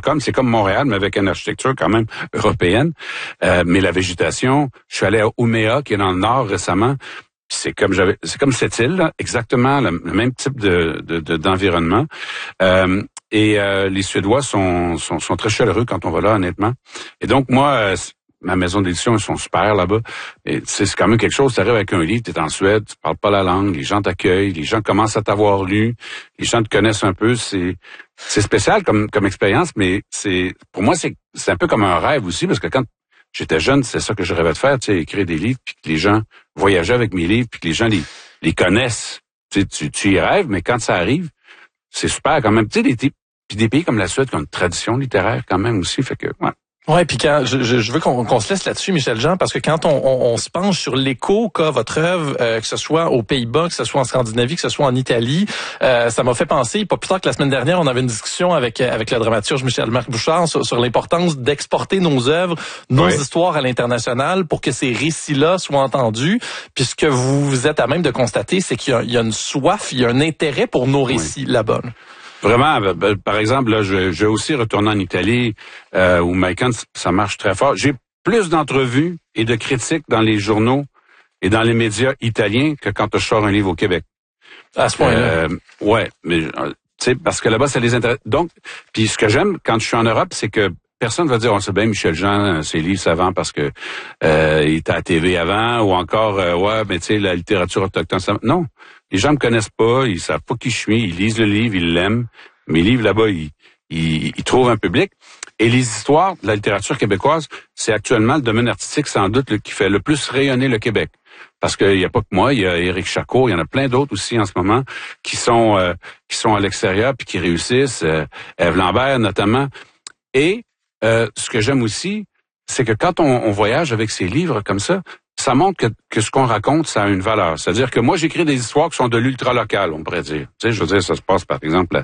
Stockholm, c'est comme Montréal, mais avec une architecture quand même européenne. Mais la végétation, je suis allé à Umeå, qui est dans le nord récemment. C'est comme cette île, là, exactement le même type d'environnement. Les Suédois sont très chaleureux quand on va là, honnêtement. Et donc, moi, ma maison d'édition, ils sont super là-bas. Et c'est quand même quelque chose, tu arrives avec un livre, tu es en Suède, tu parles pas la langue, les gens t'accueillent, les gens commencent à t'avoir lu, les gens te connaissent un peu. C'est spécial comme expérience, mais pour moi, c'est un peu comme un rêve aussi, parce que quand j'étais jeune, c'est ça que je rêvais de faire, tu sais, écrire des livres, puis que les gens voyageaient avec mes livres, puis que les gens les connaissent. Tu y rêves, mais quand ça arrive, c'est super quand même. Tu sais, des pays comme la Suède qui ont une tradition littéraire quand même aussi, fait que, ouais. Ouais, puis quand je veux qu'on se laisse là-dessus, Michel Jean, parce que quand on se penche sur l'écho qu'a votre œuvre, que ce soit aux Pays-Bas, que ce soit en Scandinavie, que ce soit en Italie, ça m'a fait penser, pas plus tard que la semaine dernière, on avait une discussion avec le dramaturge Michel-Marc Bouchard sur l'importance d'exporter nos œuvres, nos histoires à l'international pour que ces récits-là soient entendus. Puis ce que vous êtes à même de constater, c'est qu'il y a une soif, il y a un intérêt pour nos récits là-bas. Vraiment, par exemple, là, je vais aussi retourner en Italie, où Maïkan, ça marche très fort. J'ai plus d'entrevues et de critiques dans les journaux et dans les médias italiens que quand je sors un livre au Québec. À ce point-là. Ouais, mais tu sais, parce que là-bas, ça les intéresse. Donc, puis ce que j'aime quand je suis en Europe, c'est que personne va dire, on sait bien, Michel Jean, ses livres, ça vend parce que il était à la TV avant, ou encore, ouais, mais tu sais, la littérature autochtone, ça... Non. Les gens me connaissent pas, ils savent pas qui je suis, ils lisent le livre, ils l'aiment. Mes livres là-bas, ils trouvent un public. Et les histoires de la littérature québécoise, c'est actuellement le domaine artistique sans doute qui fait le plus rayonner le Québec. Parce qu'il y a pas que moi, il y a Éric Charcot, il y en a plein d'autres aussi en ce moment qui sont à l'extérieur puis qui réussissent. Ève Lambert notamment. Et ce que j'aime aussi, c'est que quand on voyage avec ces livres comme ça montre que ce qu'on raconte, ça a une valeur. C'est-à-dire que moi, j'écris des histoires qui sont de l'ultra-local, on pourrait dire. Tu sais, je veux dire, ça se passe, par exemple,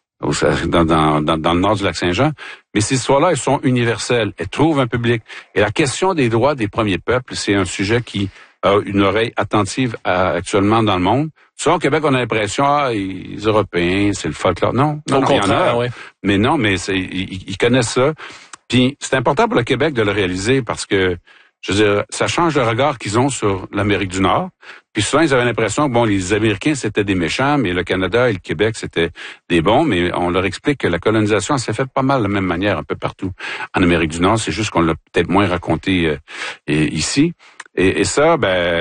dans le nord du Lac-Saint-Jean. Mais ces histoires-là, elles sont universelles. Elles trouvent un public. Et la question des droits des premiers peuples, c'est un sujet qui a une oreille attentive actuellement dans le monde. Souvent, au Québec, on a l'impression, les Européens, c'est le folklore. Non, il y en a. Ouais. Mais non, mais ils connaissent ça. Puis, c'est important pour le Québec de le réaliser parce que je veux dire, ça change le regard qu'ils ont sur l'Amérique du Nord. Puis souvent, ils avaient l'impression que, bon, les Américains, c'était des méchants, mais le Canada et le Québec, c'était des bons. Mais on leur explique que la colonisation s'est faite pas mal de la même manière un peu partout en Amérique du Nord. C'est juste qu'on l'a peut-être moins raconté ici. Et ça,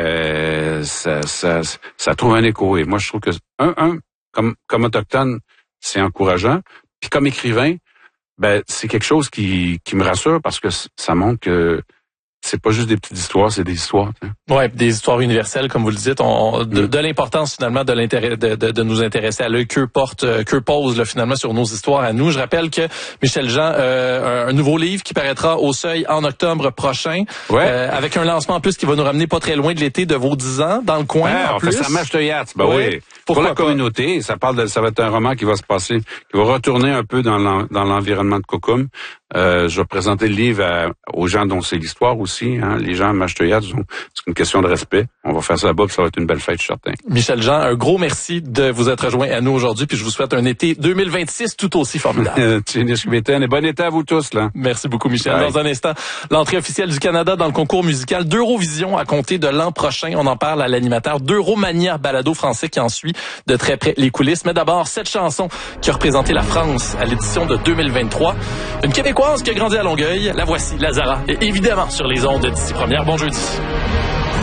ça trouve un écho. Et moi, je trouve que, comme autochtone, c'est encourageant. Puis comme écrivain, c'est quelque chose qui me rassure parce que ça montre que c'est pas juste des petites histoires, c'est des histoires. Ouais, des histoires universelles, comme vous le dites, de l'importance finalement de l'intérêt de nous intéresser à l'œil que pose là, finalement sur nos histoires à nous. Je rappelle que Michel Jean, un nouveau livre qui paraîtra au Seuil en octobre prochain, avec un lancement en plus qui va nous ramener pas très loin de l'été de vos 10 ans dans le coin. On fait ça à Mâche-Teuillatte, oui. Pour la communauté, ça va être un roman qui va se passer, qui va retourner un peu dans l'environnement de Kokum. Je vais présenter le livre aux gens dont c'est l'histoire aussi. Hein. Les gens à Mâche-Teuillatte, c'est une question de respect. On va faire ça là-bas, puis ça va être une belle fête, je suis certain. Michel Jean, un gros merci de vous être rejoint à nous aujourd'hui, puis je vous souhaite un été 2026 tout aussi formidable. Et bon été à vous tous, là. Merci beaucoup, Michel. Dans un instant, l'entrée officielle du Canada dans le concours musical d'Eurovision à compter de l'an prochain. On en parle à l'animateur d'Euromania Balado français qui en suit de très près les coulisses. Mais d'abord, cette chanson qui a représenté la France à l'édition de 2023. Une Québécoise qui a grandi à Longueuil. La voici, Lazara. Et évidemment, sur les ondes d'ici première. Bon jeudi.